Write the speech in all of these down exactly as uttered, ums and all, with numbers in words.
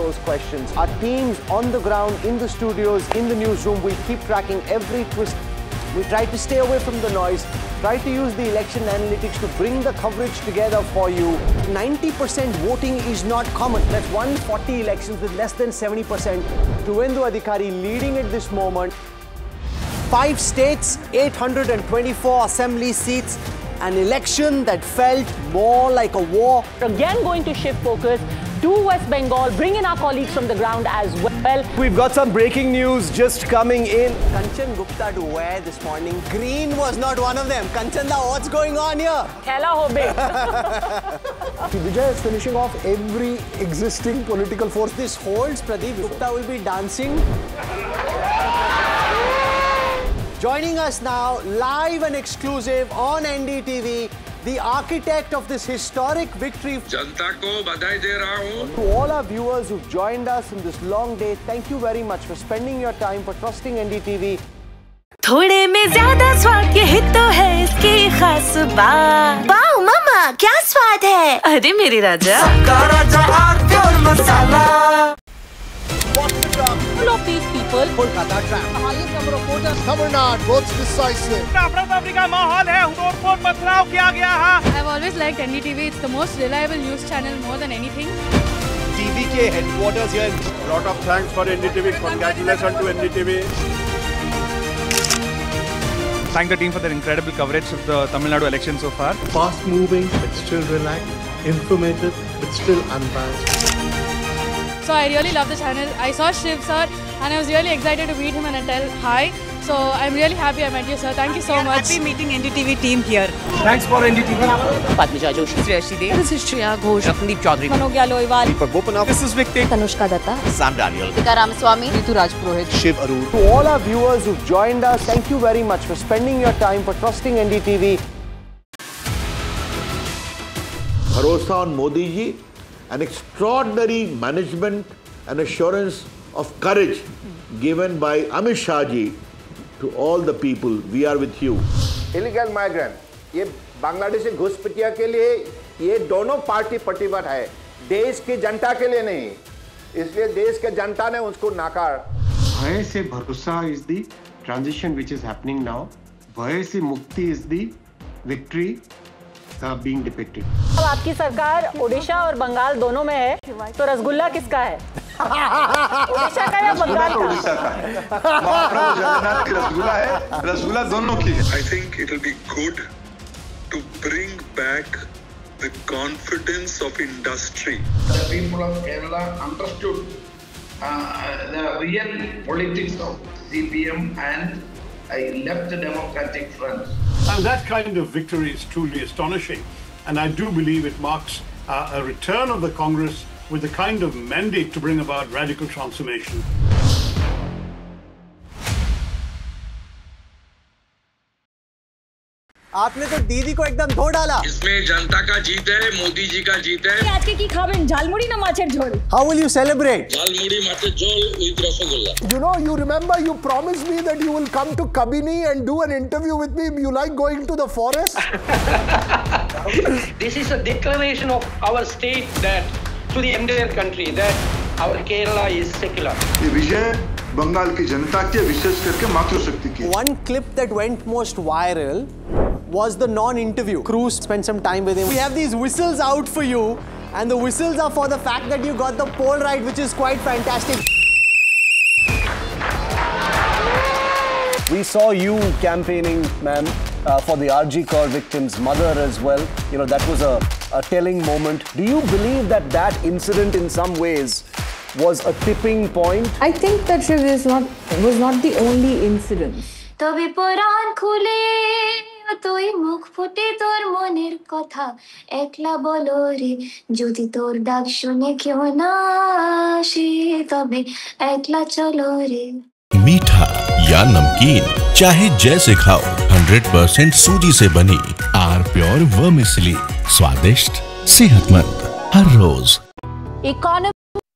those questions. Our teams on the ground, in the studios, in the newsroom will keep tracking every twist. We try to stay away from the noise, try to use the election analytics to bring the coverage together for you. ninety percent voting is not common. That's one hundred forty elections with less than seventy percent. Tuvendu Adhikari leading at this moment. Five states, eight hundred twenty-four assembly seats, an election that felt more like a war. Again going to shift focus to West Bengal, bring in our colleagues from the ground as well. We've got some breaking news just coming in. Kanchan Gupta to wear this morning. Green was not one of them. Kanchanda, what's going on here? Khela hobe. Vijay is finishing off every existing political force. This holds, Pradeep Gupta will be dancing. Joining us now, live and exclusive on N D T V, the architect of this historic victory. जनता को बधाई दे रहा हूँ. To all our viewers who've joined us in this long day, thank you very much for spending your time, for trusting N D T V. थोड़े में ज्यादा स्वाद यही तो है इसकी खास बात. वाओ मामा, क्या स्वाद है? अरे मेरे राजा. सबका राजा और pure masala. All of these people. Kolkata trap. The highest number of voters. Tamil Nadu votes decisive. अफरा-तफरी का माहौल है. तोड़-फोड़ पथराव किया गया है. I've always liked N D T V. It's the most reliable news channel more than anything. T V K headquarters here. Lot of thanks for N D T V. Congratulations to N D T V. Thank the team for their incredible coverage of the Tamil Nadu election so far. Fast moving but still relaxed, informative but still unbiased. So I really love the channel. I saw Shiv sir and I was really excited to meet him and tell hi. So I'm really happy I met you, sir. Thank you so much. Happy meeting N D T V team here. Thanks for N D T V. Padmija Joshi. Sriyashi Dev. This is Shreya Ghosh. Sandeep Chaudhary. Manogya Loiwal. Deepak Bopanath. This is Victor. Tanushka Datta. Sam Daniel. Deepika Ramaswamy. Ritu Rajpurohit. Shiv Arur. To all our viewers who've joined us, thank you very much for spending your time, for trusting N D T V. Bharosa on Modi ji, an extraordinary management and assurance of courage given by Amit Shah ji to all the people. We are with you. Illegal migrant, ये बांग्लादेशी घुसपैठिया के लिए ये दोनों party प्रतिबद्ध है, देश की जनता के लिए नहीं. इसलिए देश के जनता ने उसको नाकार. भय से भरोसा is the transition which is happening now. भय से मुक्ति is the victory uh, being depicted. अब आपकी सरकार ओडिशा और बंगाल दोनों में है, तो रसगुल्ला किसका है? ओडिशा का या बंगाल का? ओडिशा का है. महाप्रभु जगन्नाथ की रसगुल्ला है. रसगुल्ला दोनों की है. I think it will be good to bring back the confidence of industry. The people of Kerala understood uh, the real politics of C P M and uh, left the Democratic Front. And that kind of victory is truly astonishing. And I do believe it marks uh, a return of the Congress with the kind of mandate to bring about radical transformation. आपने तो दीदी को एकदम धो डाला. इसमें जनता का जीत है, मोदी जी का जीत है. आज के की खाबेन झालमुड़ी ना माछेर झोल. How will you celebrate? Jhalmuri माछेर झोल with rasgulla. You know, you remember you promised me that you will come to Kabini and do an interview with me. You like going to the forest? This is a declaration of our state that to the entire country that our Kerala is secular. ये विजय बंगाल की जनता के विशेष करके मातृशक्ति की. One clip that went most viral was the non-interview. Cruz spent some time with him. We have these whistles out for you, and the whistles are for the fact that you got the poll right, which is quite fantastic. We saw you campaigning, ma'am, uh, for the R G Kar victim's mother as well. You know, that was a, a telling moment. Do you believe that that incident in some ways was a tipping point? I think that Shiv is not, was not the only incident. তবে পরাণ খুলে তুই মুখ ফুটে তোর মনের কথা একলা বলো রে যদি তোর ডাক শুনে কেউ না আসে তবে একলা চলো রে. मीठा या नमकीन चाहे जैसे खाओ, हंड्रेड परसेंट सूजी से बनी आर प्योर वर्मिसेली, स्वादिष्ट सेहतमंद हर रोज. Economy.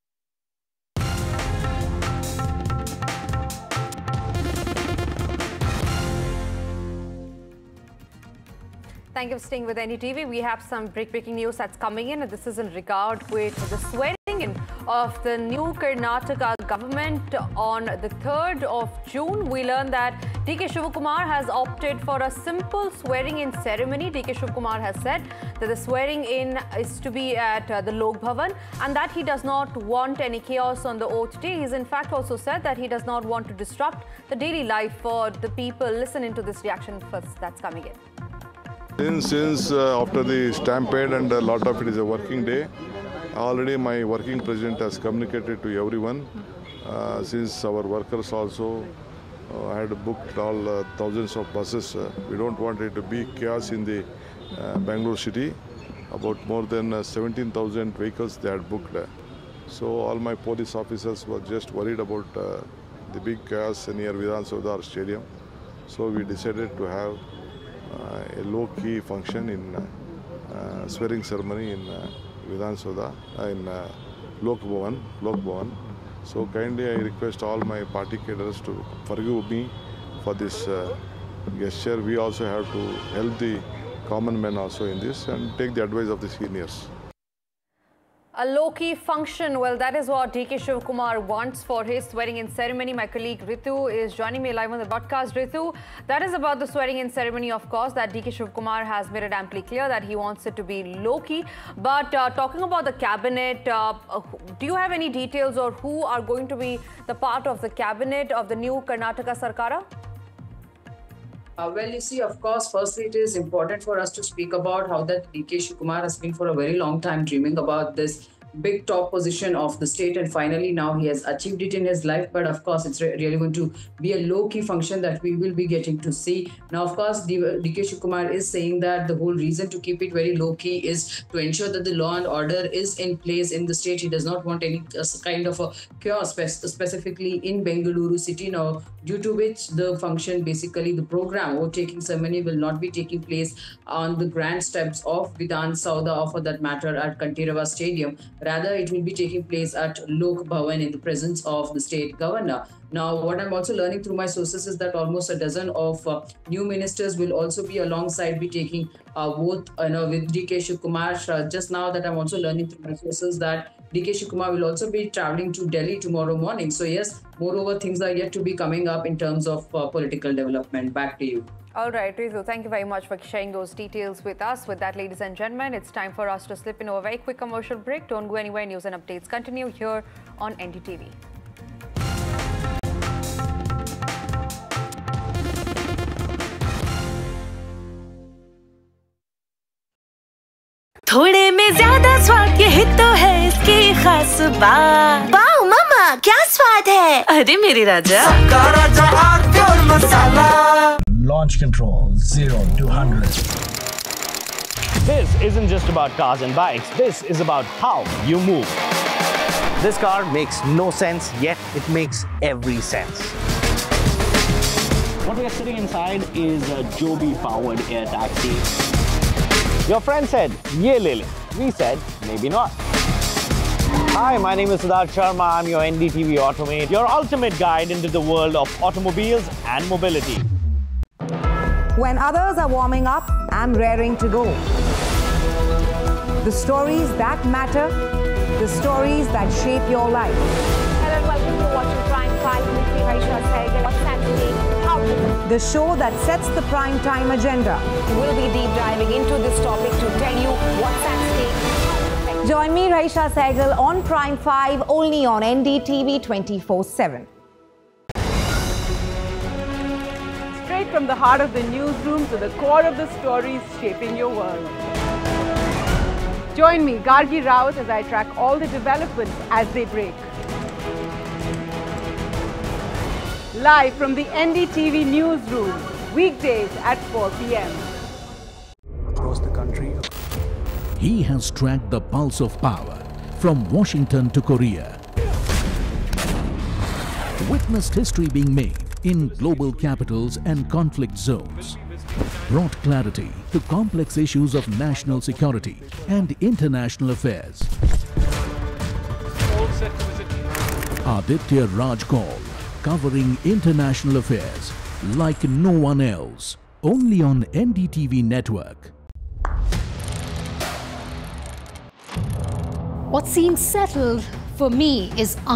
Thank you for staying with N D T V. We have some breaking news that's coming in, and this is in regard with the swearing in of the new Karnataka government. On the third of June, we learned that D K Shivakumar has opted for a simple swearing-in ceremony. D K Shivakumar has said that the swearing-in is to be at uh, the Lok Bhavan and that he does not want any chaos on the oath day. He's in fact also said that he does not want to disrupt the daily life for the people. Listen into this reaction first that's coming in. Since, since uh, after the stampede and a lot of it is a working day, already my working president has communicated to everyone. Uh, since our workers also uh, had booked all uh, thousands of buses, uh, we don't want it to be chaos in the uh, Bangalore city. About more than uh, seventeen thousand vehicles they had booked. So all my police officers were just worried about uh, the big chaos near Vidhan Saudar Stadium. So we decided to have uh, a low-key function in uh, uh, swearing ceremony in uh, Vidhan Saudar, uh, in uh, Lok Bhavan, Lok Bhavan. So kindly I request all my party cadres to forgive me for this uh, gesture. We also have to help the common men also in this and take the advice of the seniors. A low-key function, well, that is what D K Shivakumar wants for his swearing-in ceremony. My colleague Ritu is joining me live on the broadcast. Ritu, that is about the swearing-in ceremony, of course, that D K Shivakumar has made it amply clear that he wants it to be low-key. But uh, talking about the cabinet, uh, do you have any details or who are going to be the part of the cabinet of the new Karnataka Sarkara? Uh, well, you see, of course, firstly, it is important for us to speak about how that D K Shivakumar has been for a very long time dreaming about this big top position of the state, and finally now he has achieved it in his life. But of course, it's re really going to be a low-key function that we will be getting to see. Now, of course, D K Shivakumar is saying that the whole reason to keep it very low-key is to ensure that the law and order is in place in the state. He does not want any uh, kind of a chaos, spe specifically in Bengaluru city now, due to which the function, basically the program, vote-taking ceremony, will not be taking place on the grand steps of Vidhan Saudar, or for that matter at Kanteerava Stadium. Rather, it will be taking place at Lok Bhavan in the presence of the state governor. Now, what I'm also learning through my sources is that almost a dozen of uh, new ministers will also be alongside be taking uh, oath you know, with D K Shivakumar. Uh, just now that I'm also learning through my sources that D K Shivakumar will also be traveling to Delhi tomorrow morning. So yes, moreover, things are yet to be coming up in terms of uh, political development. Back to you. All right, Ritu, thank you very much for sharing those details with us. With that, ladies and gentlemen, it's time for us to slip into a very quick commercial break. Don't go anywhere. News and updates continue here on N D T V. थोड़े में ज्यादा स्वाद ये तो है इसकी खास बात। वाओ मामा, क्या स्वाद है? अरे मेरे राजा, सबका राजा आग pure masala. Launch control zero to one hundred. This isn't just about cars and bikes. This is about how you move. This car makes no sense, yet it makes every sense. What we are sitting inside is a Joby-powered air taxi. Your friend said, "Ye le le." We said, maybe not. Hi, my name is Siddharth Sharma. I'm your N D T V Automate, your ultimate guide into the world of automobiles and mobility. When others are warming up, I'm raring to go. The stories that matter, the stories that shape your life. Hello and welcome to watching Prime five with me, Raisha Sehgal. What's happening? How to The show that sets the prime time agenda. We'll be deep diving into this topic to tell you what's at stake. Join me, Raisha Sehgal, on Prime five, only on N D T V twenty-four seven. Straight from the heart of the newsroom to the core of the stories shaping your world. Join me, Gargi Raut, as I track all the developments as they break. Live from the N D T V newsroom, weekdays at four p m Across the country. He has tracked the pulse of power from Washington to Korea. Witnessed history being made in global capitals and conflict zones. Brought clarity to complex issues of national security and international affairs. Aditya Raj Kaul, covering international affairs like no one else. Only on N D T V network. What seemed settled for me is